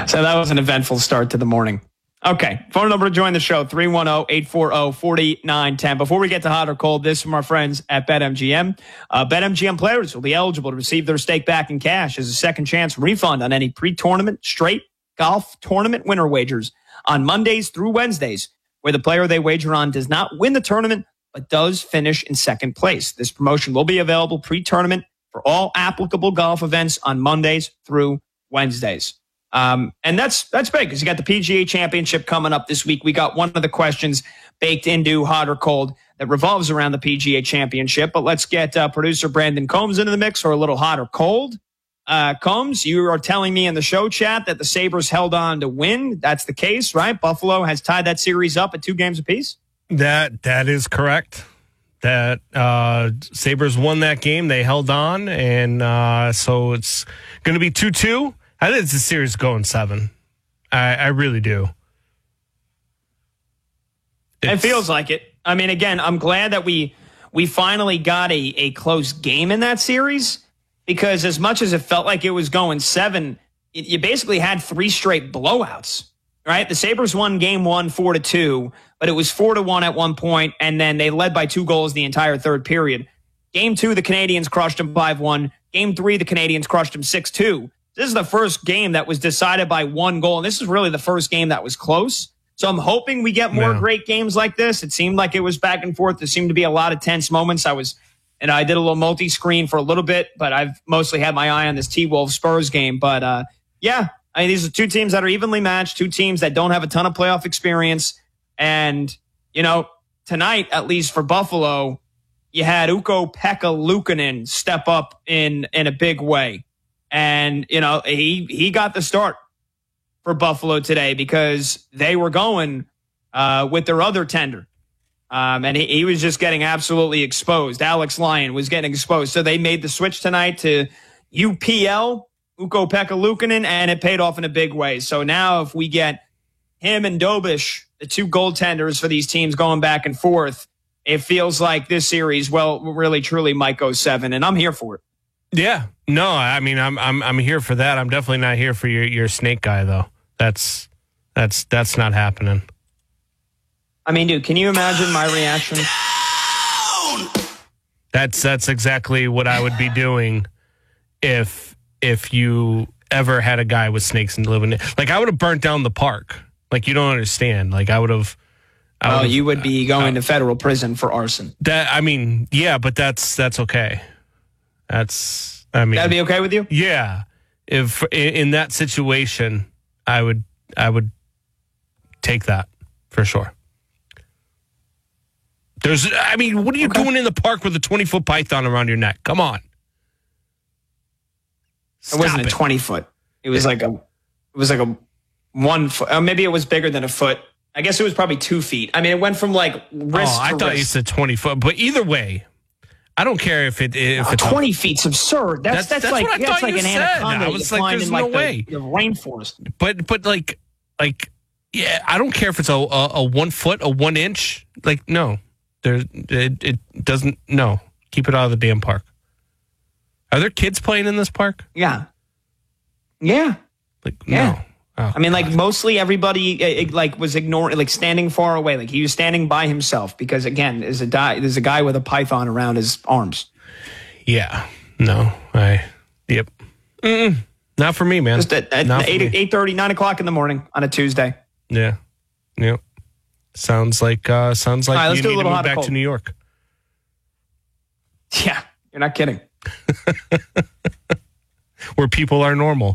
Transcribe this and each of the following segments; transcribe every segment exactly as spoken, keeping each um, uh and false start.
So that was an eventful start to the morning. Okay, phone number to join the show, three one zero, eight four zero, four nine one zero. Before we get to hot or cold, this from our friends at BetMGM. Uh, BetMGM players will be eligible to receive their stake back in cash as a second chance refund on any pre-tournament straight golf tournament winner wagers on Mondays through Wednesdays, where the player they wager on does not win the tournament but does finish in second place. This promotion will be available pre-tournament for all applicable golf events on Mondays through Wednesdays. Um, and that's that's big because you got the P G A Championship coming up this week. We got one of the questions baked into hot or cold that revolves around the P G A Championship. But let's get uh, producer Brandon Combs into the mix for a little hot or cold. Uh, Combs, you are telling me in the show chat that the Sabres held on to win. That's the case, right? Buffalo has tied that series up at two games apiece. That that is correct. That uh, Sabres won that game. They held on, and uh, so it's going to be two two. I think it's a series going seven. I, I really do. It's, it feels like it. I mean, again, I'm glad that we we finally got a, a close game in that series because as much as it felt like it was going seven, it, you basically had three straight blowouts, right? The Sabres won game one, four to two, but it was four to one at one point, and then they led by two goals the entire third period. Game two, the Canadians crushed them five one. Game three, the Canadians crushed them six two. This is the first game that was decided by one goal, and this is really the first game that was close. So I'm hoping we get more yeah. great games like this. It seemed like it was back and forth. There seemed to be a lot of tense moments. I was, and I did a little multi-screen for a little bit, but I've mostly had my eye on this T-Wolves Spurs game. But uh, yeah, I mean, these are two teams that are evenly matched, two teams that don't have a ton of playoff experience. And, you know, tonight, at least for Buffalo, you had Ukko-Pekka Luukkonen step up in, in a big way. And, you know, he, he got the start for Buffalo today because they were going uh, with their other tender. Um, and he, he was just getting absolutely exposed. Alex Lyon was getting exposed. So they made the switch tonight to U P L, Ukko-Pekka Luukkonen, and it paid off in a big way. So now if we get him and Dobish, the two goaltenders for these teams going back and forth, it feels like this series, well, really, truly might go seven, and I'm here for it. Yeah, no, I mean, I'm I'm I'm here for that. I'm definitely not here for your, your snake guy though. That's that's that's not happening. I mean, dude, can you imagine my reaction? That's that's exactly what I would be doing if if you ever had a guy with snakes and living. Like I would have burnt down the park. Like you don't understand. Like I would have. Oh, you would be going uh, to federal prison for arson. That I mean, yeah, but that's that's okay. That's, I mean, that'd be okay with you? Yeah. If in that situation, I would, I would take that for sure. There's, I mean, what are you okay. doing in the park with a twenty foot python around your neck? Come on. Stop it wasn't it. a twenty foot. It was like a, it was like a one foot. Or maybe it was bigger than a foot. I guess it was probably two feet. I mean, it went from like wrist oh, I to thought wrist. you said twenty foot, but either way. I don't care if it if oh, it's twenty feet's absurd. That's that's, that's like what I that's thought like you an said. anaconda. I was like, like, there's in no like way. The, the rainforest. But but like like yeah, I don't care if it's a a, a one foot, a one inch. Like no, there it, it doesn't. No, keep it out of the damn park. Are there kids playing in this park? Yeah, yeah, like yeah. no. Oh, I mean, like God. mostly everybody it, like was ignoring, like standing far away. Like he was standing by himself because again, there's a guy, there's a guy with a python around his arms. Yeah, no, I, yep, Mm-mm. Not for me, man. Just at, at eight eight thirty, nine o'clock in the morning on a Tuesday. Yeah, yep. Sounds like uh, sounds like right, you need to move back to New York. Yeah, you're not kidding. Where people are normal.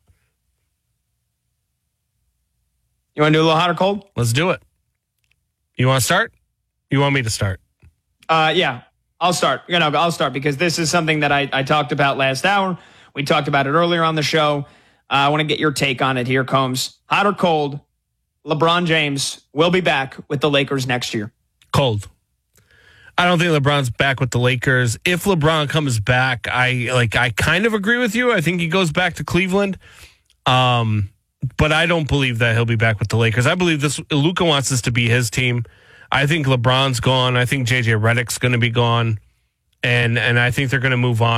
You want to do a little hot or cold? Let's do it. You want to start? You want me to start? Uh, yeah, I'll start. You know, I'll start because this is something that I, I talked about last hour. We talked about it earlier on the show. Uh, I want to get your take on it. Here comes hot or cold. LeBron James will be back with the Lakers next year. Cold. I don't think LeBron's back with the Lakers. If LeBron comes back, I like. I kind of agree with you. I think he goes back to Cleveland. Um. But I don't believe that he'll be back with the Lakers. I believe this. Luka wants this to be his team. I think LeBron's gone. I think J J Redick's going to be gone, and and I think they're going to move on.